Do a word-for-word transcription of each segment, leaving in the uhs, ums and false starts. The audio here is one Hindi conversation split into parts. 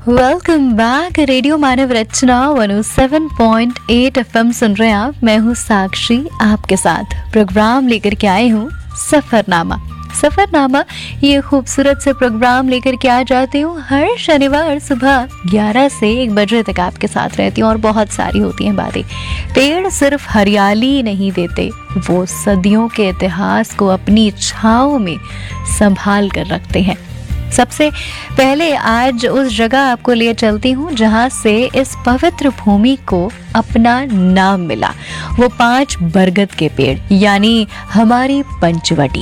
Welcome back. रेडियो मानव रचना एक सौ सात पॉइंट आठ एफएम सुन रहे हैं आप। मैं हूँ साक्षी, आपके साथ प्रोग्राम लेकर के आई हूँ सफरनामा। सफरनामा ये खूबसूरत से प्रोग्राम लेकर के आ जाती हूँ हर शनिवार सुबह ग्यारह से एक बजे तक आपके साथ रहती हूँ और बहुत सारी होती हैं बातें। पेड़ सिर्फ हरियाली नहीं देते, वो सदियों के इतिहास को अपनी छाँव में संभाल कर रखते हैं। सबसे पहले आज उस जगह आपको ले चलती हूँ जहाँ से इस पवित्र भूमि को अपना नाम मिला। वो पांच बरगद के पेड़ यानी हमारी पंचवटी।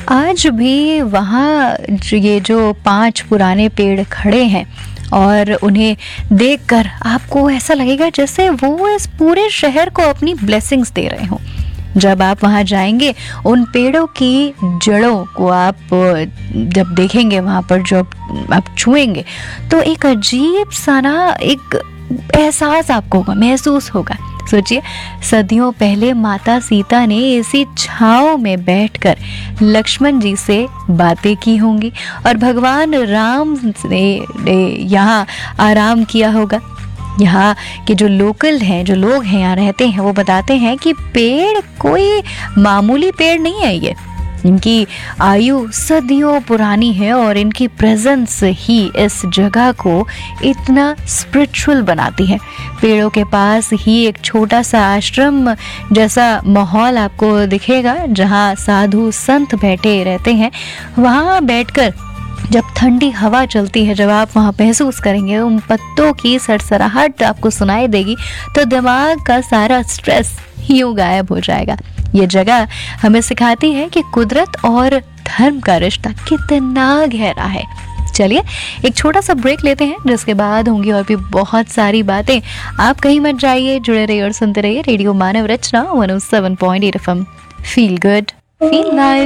आज भी वहाँ ये जो पांच पुराने पेड़ खड़े हैं और उन्हें देखकर आपको ऐसा लगेगा जैसे वो इस पूरे शहर को अपनी ब्लेसिंग्स दे रहे हों। जब आप वहाँ जाएंगे, उन पेड़ों की जड़ों को आप जब देखेंगे, वहाँ पर जब आप छुएंगे तो एक अजीब सा ना एक एहसास आपको महसूस होगा। सोचिए, सदियों पहले माता सीता ने इसी छाँव में बैठकर लक्ष्मण जी से बातें की होंगी और भगवान राम ने यहाँ आराम किया होगा। यहाँ के जो लोकल हैं, जो लोग हैं यहाँ रहते हैं, वो बताते हैं कि पेड़ कोई मामूली पेड़ नहीं है। ये इनकी आयु सदियों पुरानी है और इनकी प्रेजेंस ही इस जगह को इतना स्पिरिचुअल बनाती है। पेड़ों के पास ही एक छोटा सा आश्रम जैसा माहौल आपको दिखेगा जहाँ साधु संत बैठे रहते हैं। वहाँ बैठकर जब ठंडी हवा चलती है, जब आप वहाँ महसूस करेंगे, उन पत्तों की सरसराहट आपको सुनाई देगी तो दिमाग का सारा स्ट्रेस यूं गायब हो जाएगा। ये जगह हमें सिखाती है कि कुदरत और धर्म का रिश्ता कितना गहरा है। चलिए एक छोटा सा ब्रेक लेते हैं, जिसके बाद होंगी और भी बहुत सारी बातें। आप कहीं मत जाइए, जुड़े रहिए और सुनते रहिए रेडियो मानव रचना एक सौ सात पॉइंट आठ FM. Feel good, feel live.